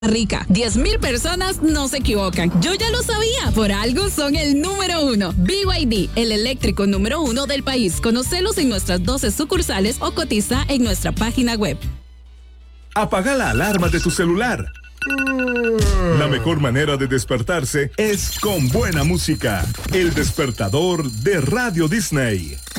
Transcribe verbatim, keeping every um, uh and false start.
Rica. diez mil personas no se equivocan. Yo ya lo sabía. Por algo son el número uno. B Y D, el eléctrico número uno del país. Conocelos en nuestras doce sucursales o cotiza en nuestra página web. Apaga la alarma de tu celular. La mejor manera de despertarse es con buena música. El despertador de Radio Disney.